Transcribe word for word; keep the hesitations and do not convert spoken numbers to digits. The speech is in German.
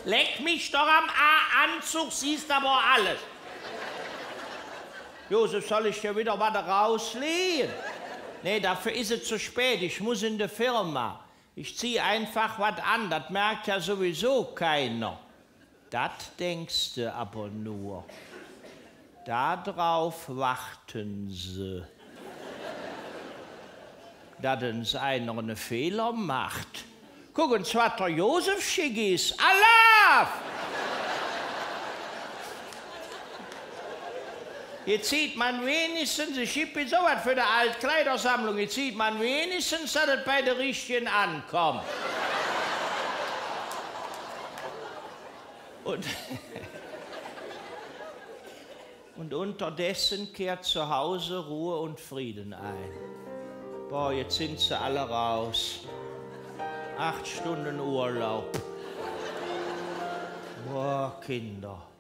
Leck mich doch am A-Anzug, siehst aber alles. Josef, soll ich dir wieder was rauslegen? Nee, dafür ist es zu spät. Ich muss in die Firma. Ich zieh einfach was an. Das merkt ja sowieso keiner. Das denkst du aber nur. Darauf warten sie. Dass uns einer einen Fehler macht. Guck, und zwar der Josef schick ist. Allah! Jetzt sieht man wenigstens, ich gebe so was für die Altkleidersammlung, jetzt sieht man wenigstens, dass es bei den Richtigen ankommt. Und, und unterdessen kehrt zu Hause Ruhe und Frieden ein. Boah, jetzt sind sie alle raus. Acht Stunden Urlaub. Boah, Kinder.